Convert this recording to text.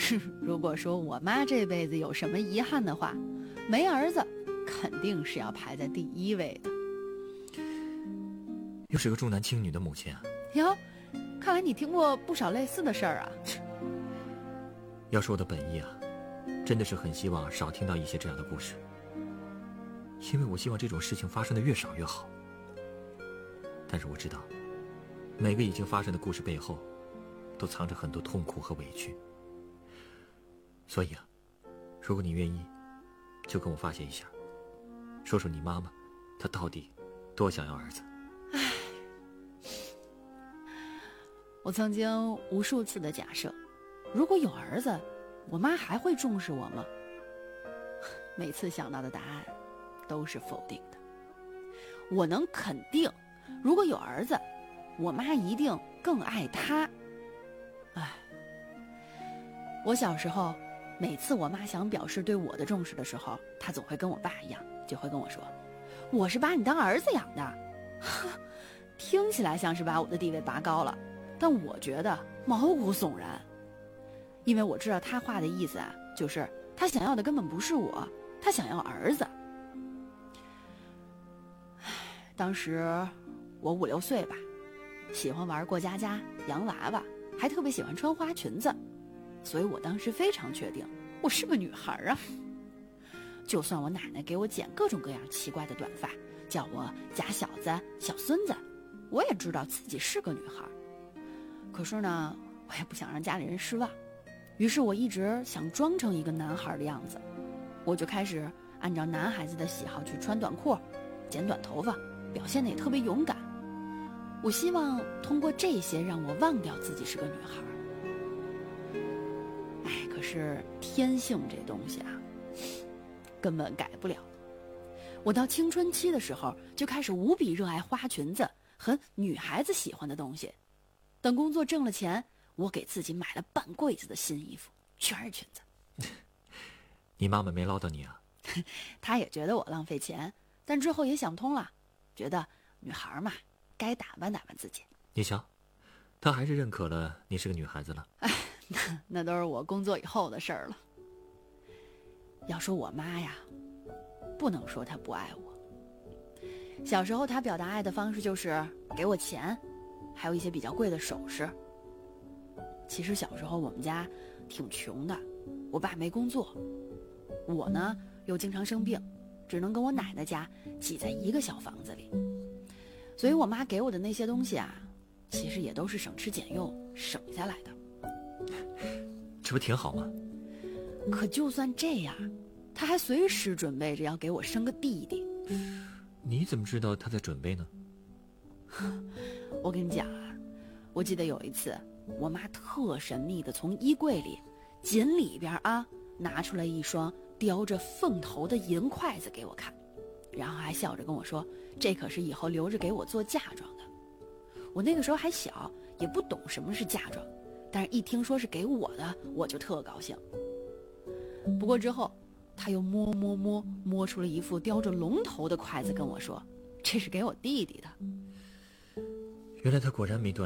如果说我妈这辈子有什么遗憾的话，没儿子肯定是要排在第一位的。 又是个重男轻女的母亲啊。 哟，看来你听过不少类似的事儿啊。 要说我的本意啊，真的是很希望少听到一些这样的故事，因为我希望这种事情发生的越少越好。但是我知道，每个已经发生的故事背后都藏着很多痛苦和委屈。所以啊，如果你愿意，就跟我发泄一下，说说你妈妈她到底多想要儿子。 我曾经无数次的假设，如果有儿子，我妈还会重视我吗？每次想到的答案都是否定的。我能肯定，如果有儿子，我妈一定更爱他。我小时候，每次我妈想表示对我的重视的时候，她总会跟我爸一样，就会跟我说，我是把你当儿子养的。听起来像是把我的地位拔高了，但我觉得毛骨悚然。因为我知道他话的意思啊，就是他想要的根本不是我，他想要儿子。当时我5、6岁吧，喜欢玩过家家、洋娃娃，还特别喜欢穿花裙子，所以我当时非常确定我是个女孩啊。就算我奶奶给我剪各种各样奇怪的短发，叫我假小子、小孙子，我也知道自己是个女孩。可是呢，我也不想让家里人失望，于是我一直想装成一个男孩的样子。我就开始按照男孩子的喜好去穿短裤、剪短头发，表现得也特别勇敢。我希望通过这些让我忘掉自己是个女孩。可是天性这东西啊，根本改不了。我到青春期的时候就开始无比热爱花裙子和女孩子喜欢的东西。等工作挣了钱，我给自己买了半柜子的新衣服，全是裙子。 你妈妈没唠叨你啊？ 她也觉得我浪费钱，但之后也想通了，觉得女孩嘛，该打扮打扮自己。 你瞧，她还是认可了你是个女孩子了。 那都是我工作以后的事儿了。要说我妈呀，不能说她不爱我。小时候她表达爱的方式就是给我钱，还有一些比较贵的首饰。其实小时候我们家挺穷的，我爸没工作，我呢又经常生病，只能跟我奶奶家挤在一个小房子里。所以我妈给我的那些东西啊，其实也都是省吃俭用省下来的。 这不挺好吗？ 可就算这样，她还随时准备着要给我生个弟弟。 你怎么知道她在准备呢？ 我跟你讲啊，我记得有一次，我妈特神秘的从衣柜里锦里边啊拿出来一双雕着凤头的银筷子给我看，然后还笑着跟我说，这可是以后留着给我做嫁妆的。我那个时候还小，也不懂什么是嫁妆，但是一听说是给我的，我就特高兴。不过之后他又摸出了一副雕着龙头的筷子跟我说，这是给我弟弟的。 原来他果然没断